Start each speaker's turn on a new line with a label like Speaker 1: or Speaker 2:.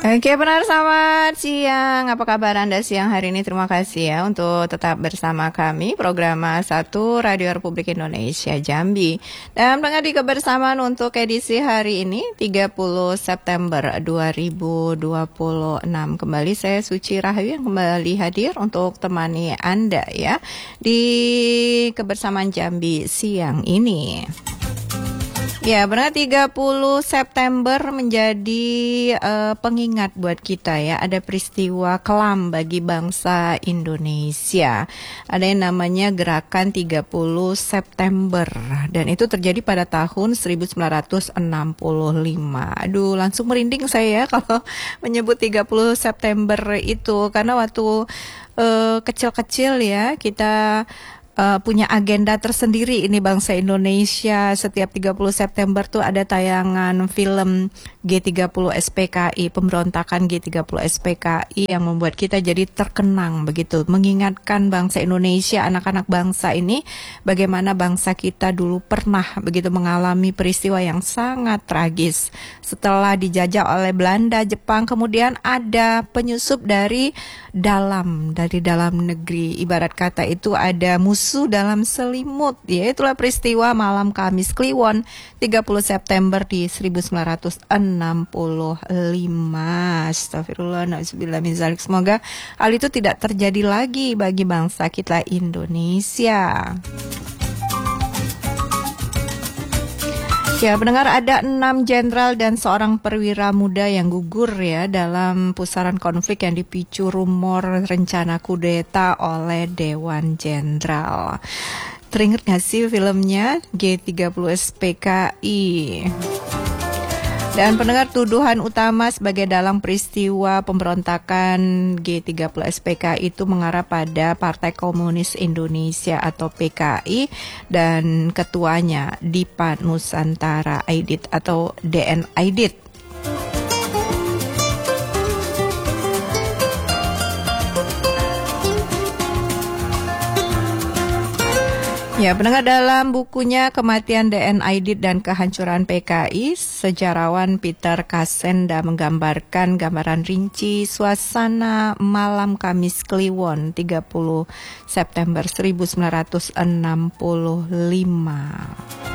Speaker 1: Oke, benar, selamat siang. Apa kabar Anda siang hari ini? Terima kasih ya untuk tetap bersama kami, program 1 Radio Republik Indonesia Jambi. Dan pendengar di kebersamaan untuk edisi hari ini, 30 September 2026. Kembali saya Suci Rahayu yang kembali hadir untuk temani Anda ya di kebersamaan Jambi siang ini. Ya, benar, 30 September menjadi pengingat buat kita ya. Ada peristiwa kelam bagi bangsa Indonesia. Ada yang namanya Gerakan 30 September. Dan itu terjadi pada tahun 1965. Aduh, langsung merinding saya kalau menyebut 30 September itu. Karena waktu kecil-kecil ya, kita punya agenda tersendiri ini bangsa Indonesia. Setiap 30 September tuh ada tayangan film G30 SPKI, pemberontakan G30 SPKI yang membuat kita jadi terkenang begitu, mengingatkan bangsa Indonesia, anak-anak bangsa ini bagaimana bangsa kita dulu pernah begitu mengalami peristiwa yang sangat tragis setelah dijajah oleh Belanda, Jepang, kemudian ada penyusup dari dalam negeri. Ibarat kata itu ada musuh dalam selimut. Ya, itulah peristiwa malam Kamis Kliwon 30 September di 1965. Astagfirullah, na'udzubillah min dzalik. Semoga hal itu tidak terjadi lagi bagi bangsa kita Indonesia. Ya, pendengar, ada 6 jenderal dan seorang perwira muda yang gugur ya dalam pusaran konflik yang dipicu rumor rencana kudeta oleh Dewan Jenderal. Teringat gak sih filmnya G30 SPKI? Dan pendengar, tuduhan utama sebagai dalang peristiwa pemberontakan G30 SPKI itu mengarah pada Partai Komunis Indonesia atau PKI dan ketuanya Dipa Nusantara Aidit atau DN Aidit. Ya, pendengar, dalam bukunya Kematian DN Aidit dan Kehancuran PKI, sejarawan Peter Kasenda menggambarkan gambaran rinci suasana malam Kamis Kliwon 30 September 1965.